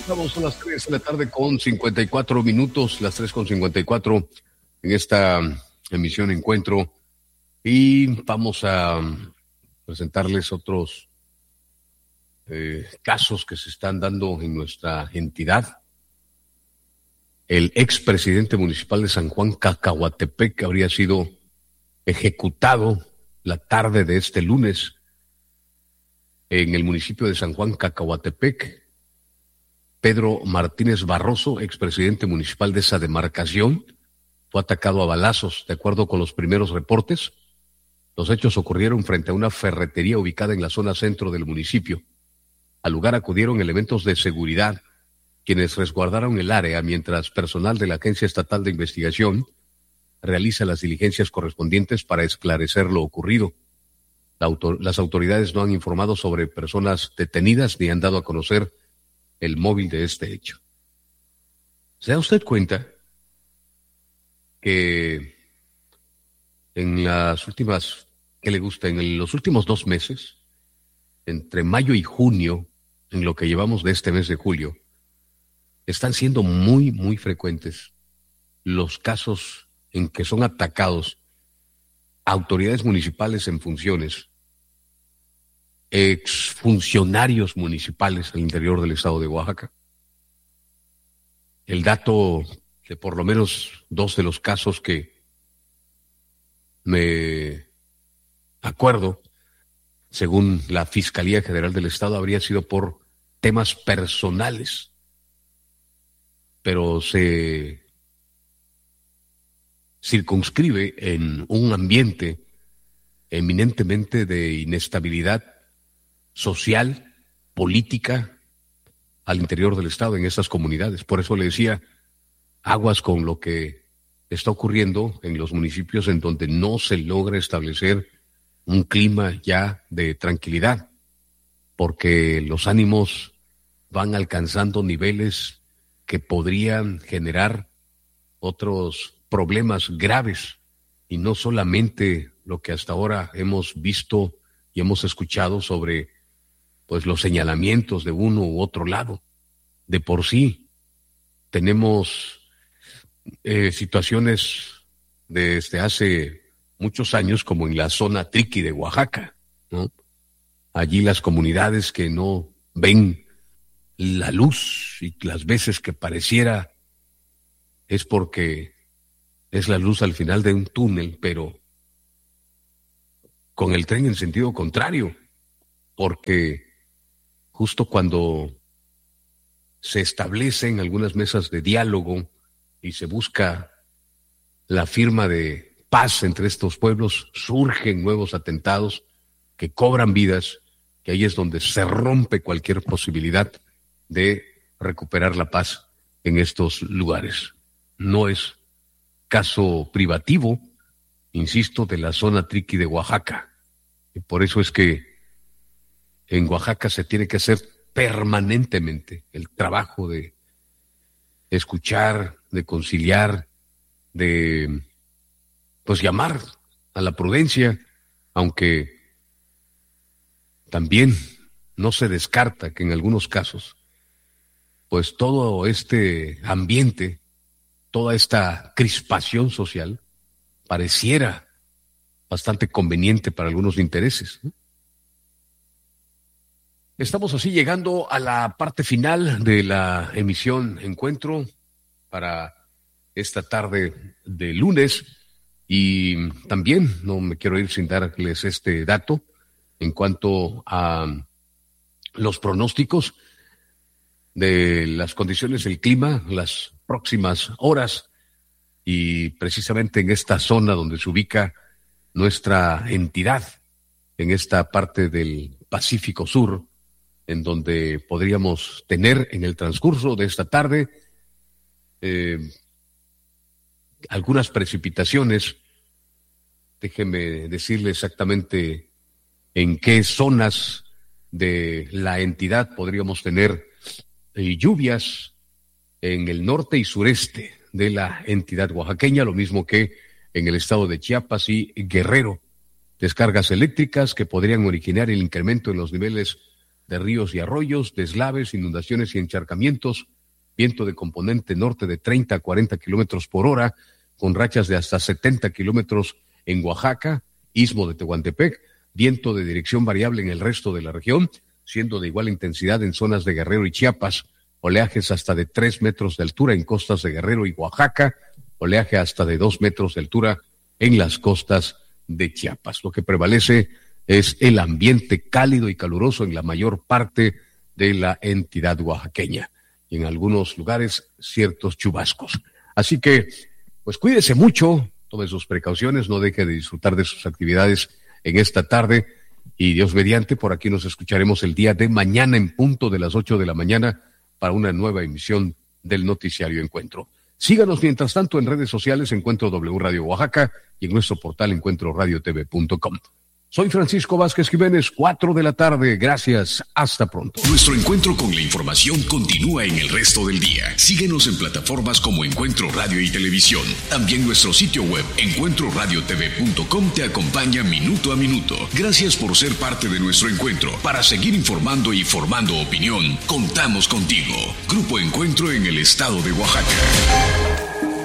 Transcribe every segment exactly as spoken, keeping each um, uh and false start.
Estamos a las tres de la tarde con cincuenta y cuatro minutos, las tres con cincuenta y cuatro en esta emisión Encuentro, y vamos a presentarles otros eh, casos que se están dando en nuestra entidad. El expresidente municipal de San Juan Cacahuatepec habría sido ejecutado la tarde de este lunes en el municipio de San Juan Cacahuatepec. Pedro Martínez Barroso, expresidente municipal de esa demarcación, fue atacado a balazos. De acuerdo con los primeros reportes, los hechos ocurrieron frente a una ferretería ubicada en la zona centro del municipio. Al lugar acudieron elementos de seguridad, quienes resguardaron el área mientras personal de la Agencia Estatal de Investigación realiza las diligencias correspondientes para esclarecer lo ocurrido. La autor- las autoridades no han informado sobre personas detenidas ni han dado a conocer el móvil de este hecho. ¿Se da usted cuenta que en las últimas, ¿qué le gusta? En los últimos dos meses, entre mayo y junio, en lo que llevamos de este mes de julio, están siendo muy, muy frecuentes los casos en que son atacados autoridades municipales en funciones, exfuncionarios municipales al interior del estado de Oaxaca? El dato de por lo menos dos de los casos que me acuerdo, según la Fiscalía General del Estado, habría sido por temas personales, pero se circunscribe en un ambiente eminentemente de inestabilidad social, política, al interior del Estado, en estas comunidades. Por eso le decía, aguas con lo que está ocurriendo en los municipios en donde no se logra establecer un clima ya de tranquilidad, porque los ánimos van alcanzando niveles que podrían generar otros problemas graves, y no solamente lo que hasta ahora hemos visto y hemos escuchado sobre pues los señalamientos de uno u otro lado. De por sí tenemos eh, situaciones desde hace muchos años, como en la zona Triqui de Oaxaca, ¿no? Allí las comunidades que no ven la luz, y las veces que pareciera es porque es la luz al final de un túnel, pero con el tren en sentido contrario, porque justo cuando se establecen algunas mesas de diálogo y se busca la firma de paz entre estos pueblos, surgen nuevos atentados que cobran vidas, que ahí es donde se rompe cualquier posibilidad de recuperar la paz en estos lugares. No es caso privativo, insisto, de la zona Triqui de Oaxaca. Y por eso es que en Oaxaca se tiene que hacer permanentemente el trabajo de escuchar, de conciliar, de pues llamar a la prudencia, aunque también no se descarta que en algunos casos pues todo este ambiente, toda esta crispación social pareciera bastante conveniente para algunos intereses, ¿no? Estamos así llegando a la parte final de la emisión Encuentro para esta tarde de lunes, y también no me quiero ir sin darles este dato en cuanto a los pronósticos de las condiciones del clima las próximas horas, y precisamente en esta zona donde se ubica nuestra entidad, en esta parte del Pacífico Sur, en donde podríamos tener en el transcurso de esta tarde eh, algunas precipitaciones. Déjeme decirle exactamente en qué zonas de la entidad podríamos tener eh, lluvias en el norte y sureste de la entidad oaxaqueña, lo mismo que en el estado de Chiapas y Guerrero. Descargas eléctricas que podrían originar el incremento en los niveles de ríos y arroyos, deslaves, inundaciones y encharcamientos, viento de componente norte de treinta a cuarenta kilómetros por hora, con rachas de hasta setenta kilómetros en Oaxaca, Istmo de Tehuantepec, viento de dirección variable en el resto de la región, siendo de igual intensidad en zonas de Guerrero y Chiapas, oleajes hasta de tres metros de altura en costas de Guerrero y Oaxaca, oleaje hasta de dos metros de altura en las costas de Chiapas. Lo que prevalece es el ambiente cálido y caluroso en la mayor parte de la entidad oaxaqueña y en algunos lugares ciertos chubascos. Así que, pues cuídese mucho, tome sus precauciones, no deje de disfrutar de sus actividades en esta tarde y Dios mediante, por aquí nos escucharemos el día de mañana en punto de las ocho de la mañana para una nueva emisión del Noticiario Encuentro. Síganos mientras tanto en redes sociales, Encuentro W Radio Oaxaca y en nuestro portal encuentro radio t v punto com. Soy Francisco Vázquez Jiménez, cuatro de la tarde. Gracias. Hasta pronto. Nuestro encuentro con la información continúa en el resto del día. Síguenos en plataformas como Encuentro Radio y Televisión. También nuestro sitio web, encuentro radio t v punto com, te acompaña minuto a minuto. Gracias por ser parte de nuestro encuentro. Para seguir informando y formando opinión, contamos contigo. Grupo Encuentro en el estado de Oaxaca.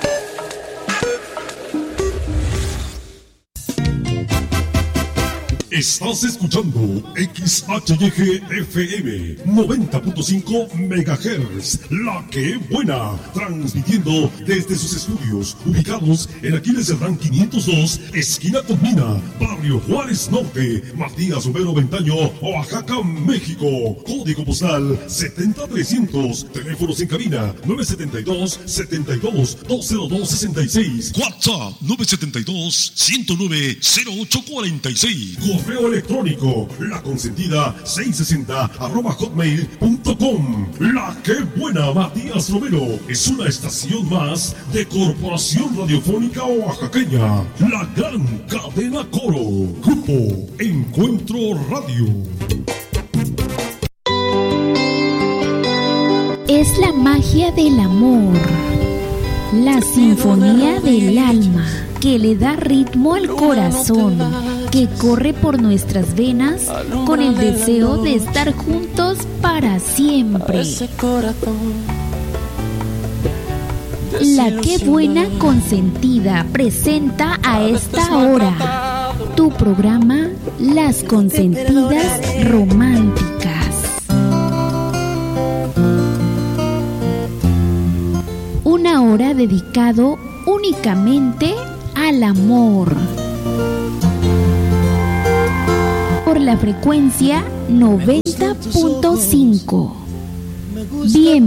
Estás escuchando X H Y G F M noventa punto cinco megahertz, La Que Buena, transmitiendo desde sus estudios ubicados en Aquiles Cerdán quinientos dos, esquina con Mina, Barrio Juárez Norte, Matías Romero Ventaño, Oaxaca, México. Código postal setenta mil trescientos, teléfonos en cabina nueve siete dos, setenta y dos, dos cero dos sesenta y seis, WhatsApp nueve siete dos, ciento nueve, cero ocho cuarenta y seis. Correo electrónico, la consentida seiscientos sesenta arroba hotmail punto com. La Que Buena, Matías Romero, es una estación más de Corporación Radiofónica Oaxaqueña, la gran cadena Coro. Grupo Encuentro Radio. Es la magia del amor, la sinfonía del alma que le da ritmo al corazón, que corre por nuestras venas con el deseo de estar juntos para siempre. La Que Buena Consentida presenta a esta hora tu programa Las Consentidas Románticas. Una hora dedicado únicamente al amor. Por la frecuencia noventa punto cinco. Bien.